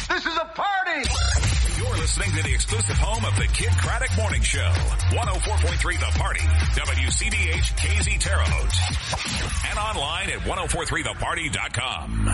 This is a party! You're listening to the exclusive home of the Kid Craddock Morning Show. 104.3 The Party. WCDH KZ Terre Haute. And online at 1043theparty.com.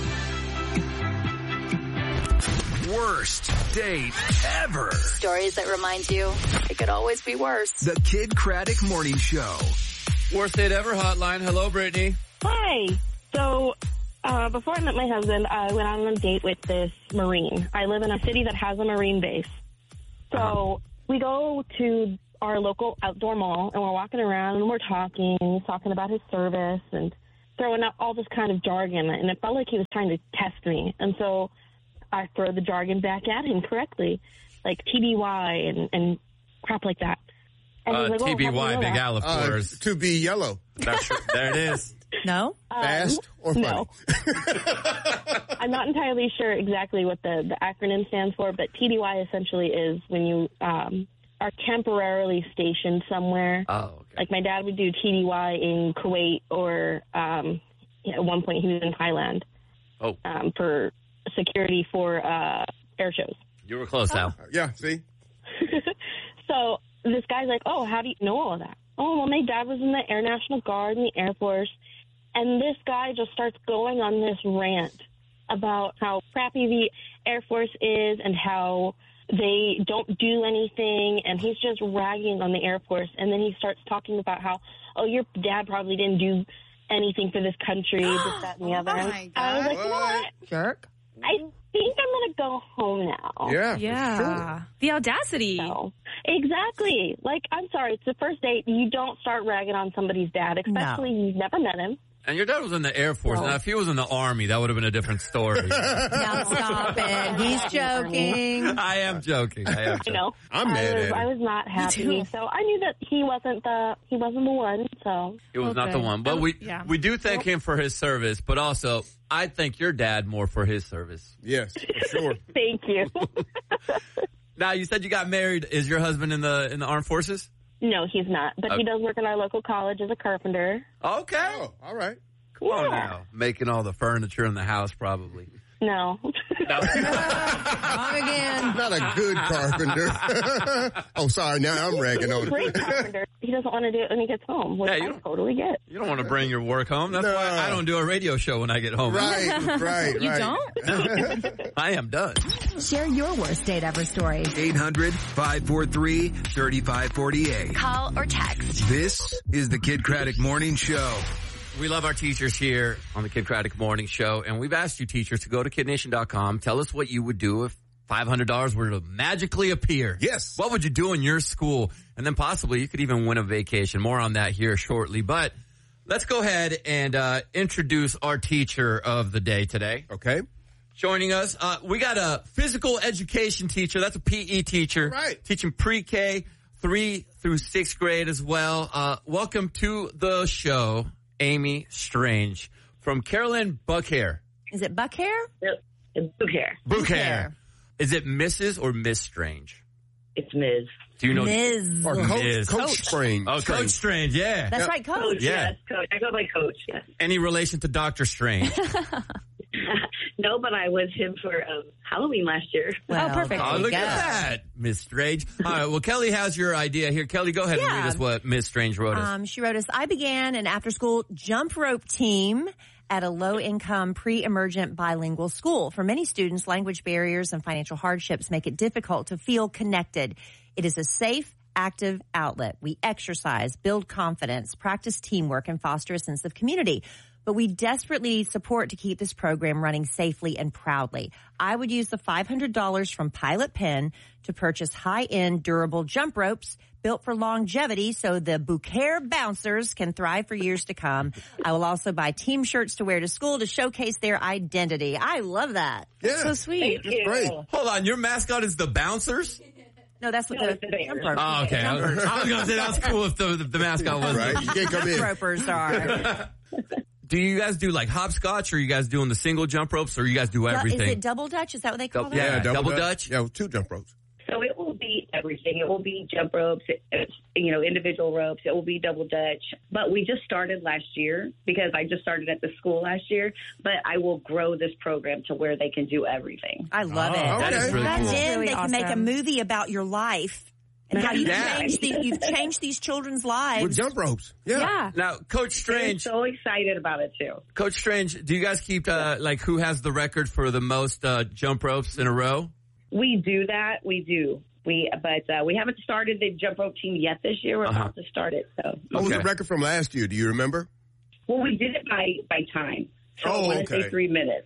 Worst date ever. Stories that remind you it could always be worse. The Kid Craddock Morning Show. Worst date ever hotline. Hello, Brittany. Hi. So, before I met my husband, I went on a date with this Marine. I live in a city that has a Marine base. So, we go to our local outdoor mall, and we're walking around, and we're talking. He's talking about his service and throwing out all this kind of jargon, and it felt like he was trying to test me. And so, I throw the jargon back at him correctly, like TBY and crap like that. And he's like, TBY, Big Al, of course. To be yellow. That's there it is. No? Fast or funny? No. I'm not entirely sure exactly what the acronym stands for, but TDY essentially is when you are temporarily stationed somewhere. Oh, okay. Like my dad would do TDY in Kuwait, or at one point he was in Thailand for security for air shows. You were close, Al. Yeah, see? So this guy's like, oh, how do you know all of that? Oh, well, my dad was in the Air National Guard and the Air Force. And this guy just starts going on this rant about how crappy the Air Force is and how they don't do anything. And he's just ragging on the Air Force. And then he starts talking about how, oh, your dad probably didn't do anything for this country, this, that, and the other. Oh, my God. I was like, you know what? Jerk. I think I'm going to go home now. Yeah. Sure. The audacity. So, exactly. Like, I'm sorry, it's the first date. You don't start ragging on somebody's dad, especially you've never met him. And your dad was in the Air Force. Now, if he was in the Army, that would have been a different story. Now stop it. He's joking. I am joking. I know. I'm mad at him. I was not happy. So I knew that he wasn't the one. So He was not the one. But we do thank him for his service, but also I thank your dad more for his service. Yes, for sure. Thank you. Now, you said you got married. Is your husband in the armed forces? No, he's not. But he does work in our local college as a carpenter. Okay. Oh, all right. Come on now. Making all the furniture in the house, probably. No. Wrong again. Not a good carpenter. Oh, sorry. Now I'm ragging on Great him. carpenter. He doesn't want to do it when he gets home, which I totally get. You don't want to bring your work home. That's why I don't do a radio show when I get home. Right. You don't? I am done. Share your worst date ever story. 800-543-3548. Call or text. This is the Kid Craddock Morning Show. We love our teachers here on the Kid Craddock Morning Show, and we've asked you teachers to go to KidNation.com. Tell us what you would do if $500 were to magically appear. Yes. What would you do in your school? And then possibly you could even win a vacation. More on that here shortly. But let's go ahead and introduce our teacher of the day today. Okay. Joining us, we got a physical education teacher. That's a PE teacher. Right. Teaching pre-K 3 through 6th grade as well. Welcome to the show, Amy Strange from Carolyn Buckhair. Is it Buckhair? Buckhair. Buckhair. Is it Mrs. or Miss Strange? It's Ms. Do you know? Ms. Or Coach Strange. Oh, Coach Strange, yeah. That's right, Coach. Yeah. Yes, Coach. I go by Coach, yes. Any relation to Dr. Strange? No, but I was him for Halloween last year. Well, perfect. Oh, look at that, Miss Strange. All right, well, Kelly has your idea here. Kelly, go ahead and read us what Miss Strange wrote us. She wrote us, I began an after-school jump rope team at a low-income, pre-emergent bilingual school. For many students, language barriers and financial hardships make it difficult to feel connected. It is a safe, active outlet. We exercise, build confidence, practice teamwork, and foster a sense of community. But we desperately need support to keep this program running safely and proudly. I would use the $500 from Pilot Pen to purchase high-end, durable jump ropes built for longevity so the Buckhair bouncers can thrive for years to come. I will also buy team shirts to wear to school to showcase their identity. I love that. Yeah. So sweet. That's great. Hold on, your mascot is the Bouncers? No, that's what the jump ropers. Oh, okay. I was going to say that was cool if the mascot was. Right. You can't come in. Jump ropers are. Do you guys do like hopscotch, or are you guys doing the single jump ropes, or you guys do everything? Is it double Dutch? Is that what they call it? Yeah, double Dutch. Yeah, with 2 jump ropes. So it will be everything. It will be jump ropes, individual ropes. It will be double dutch. But we just started last year because I just started at the school last year. But I will grow this program to where they can do everything. I love it. That is really cool. Then Really they can make a awesome. movie about your life and how you've changed these children's lives. With jump ropes. Yeah. Now, Coach I'm Strange, so excited about it, too. Coach Strange, do you guys keep, who has the record for the most jump ropes in a row? We do that. We do. But we haven't started the jump rope team yet this year. We're about to start it. So. What was the record from last year? Do you remember? Well, we did it by time. So I want to say 3 minutes.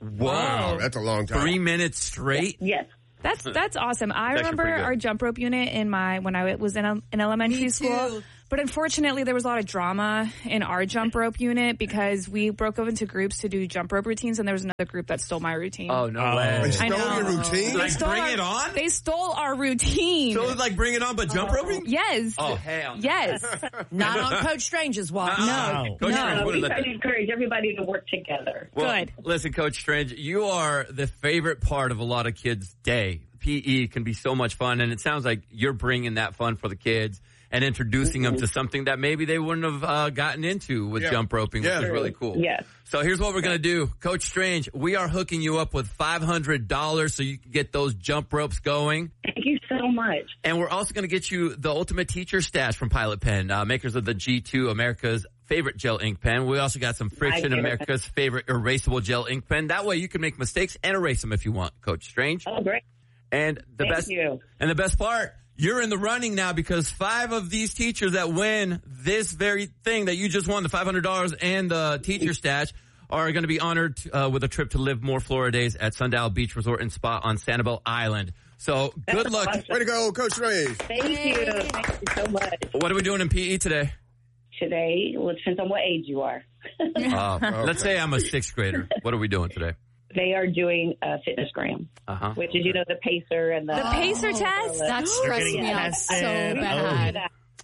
Wow. That's a long time. 3 minutes straight? Yes. That's awesome. I It's actually remember pretty good. our jump rope unit when I was in elementary school. But unfortunately, there was a lot of drama in our jump rope unit because we broke up into groups to do jump rope routines, and there was another group that stole my routine. Oh, no way. They stole know. your routine? Like, bring it on? They stole our routine. So it was like bring it on, but jump roping? Yes. Oh, hell no. Yes. Not on Coach Strange's watch. No. Coach No. Strange, We what try is to encourage everybody to work together. Well, Good. Listen, Coach Strange, you are the favorite part of a lot of kids' day. PE can be so much fun, and it sounds like you're bringing that fun for the kids and introducing them to something that maybe they wouldn't have gotten into with jump roping, which is really cool. Yes. So here's what we're going to do. Coach Strange, we are hooking you up with $500 so you can get those jump ropes going. Thank you so much. And we're also going to get you the Ultimate Teacher Stash from Pilot Pen, makers of the G2, America's favorite gel ink pen. We also got some Friction, America's favorite erasable gel ink pen. That way you can make mistakes and erase them if you want, Coach Strange. Oh, great. And the best part, you're in the running now because 5 of these teachers that win this very thing that you just won, the $500 and the teacher stash, are going to be honored with a trip to Live More Florida Days at Sundial Beach Resort and Spa on Sanibel Island. So good luck. Awesome. Way to go, Coach Strange. Thank you. Thank you so much. What are we doing in PE today? Today, well, it depends on what age you are. Let's say I'm a 6th grader. What are we doing today? They are doing a fitnessgram, which is, the pacer and the pacer test? That stressed me out so bad.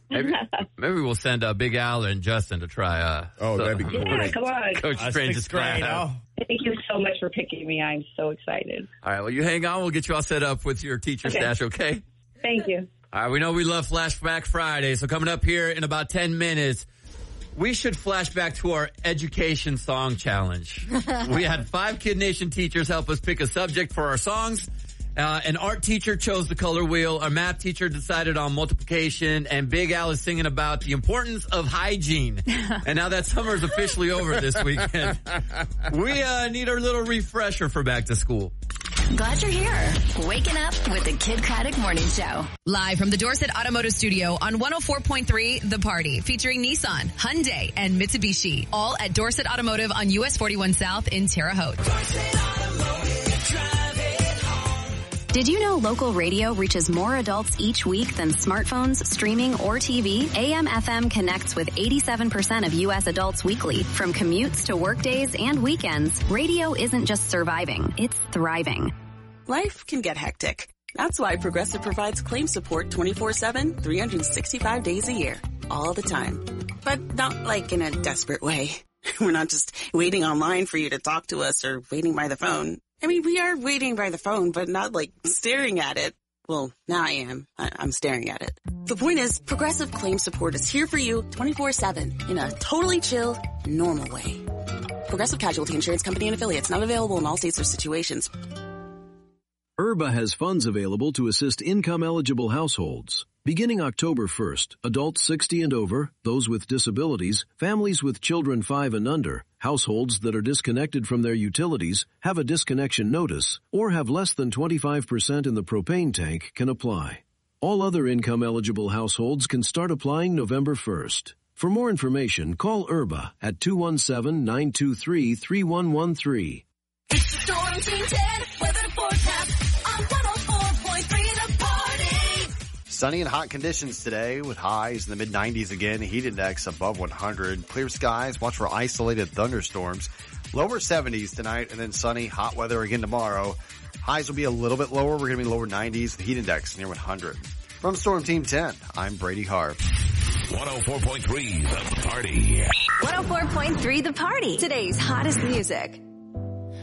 Maybe we'll send Big Al and Justin to try. That'd be cool. Yeah, come on. Coach Strange's class. Thank you so much for picking me. I'm so excited. All right, well, you hang on. We'll get you all set up with your teacher stash, okay? Thank you. All right, we know we love Flashback Friday, so coming up here in about 10 minutes, we should flash back to our education song challenge. We had 5 Kid Nation teachers help us pick a subject for our songs. An art teacher chose the color wheel. Our math teacher decided on multiplication. And Big Al is singing about the importance of hygiene. And now that summer is officially over this weekend, we need a little refresher for back to school. Glad you're here. Waking up with the Kid Craddock Morning Show. Live from the Dorset Automotive Studio on 104.3 The Party, featuring Nissan, Hyundai, and Mitsubishi. All at Dorset Automotive on US 41 South in Terre Haute. Did you know local radio reaches more adults each week than smartphones, streaming, or TV? AM/FM connects with 87% of U.S. adults weekly. From commutes to work days and weekends, radio isn't just surviving, it's thriving. Life can get hectic. That's why Progressive provides claim support 24/7, 365 days a year, all the time. But not like in a desperate way. We're not just waiting online for you to talk to us or waiting by the phone. I mean, we are waiting by the phone, but not like staring at it. Well, now I am. I'm staring at it. The point is, Progressive Claim Support is here for you 24/7 in a totally chill, normal way. Progressive Casualty Insurance Company and Affiliates, not available in all states or situations. IRBA has funds available to assist income-eligible households. Beginning October 1st, adults 60 and over, those with disabilities, families with children 5 and under, households that are disconnected from their utilities, have a disconnection notice, or have less than 25% in the propane tank can apply. All other income-eligible households can start applying November 1st. For more information, call IRBA at 217-923-3113. It's the Storm Team 10 weather forecast on 104.3 The Party. Sunny and hot conditions today with highs in the mid-90s again. Heat index above 100. Clear skies. Watch for isolated thunderstorms. Lower 70s tonight and then sunny, hot weather again tomorrow. Highs will be a little bit lower. We're going to be lower 90s. The heat index near 100. From Storm Team 10, I'm Brady Harp. 104.3 The Party. 104.3 The Party. Today's hottest music.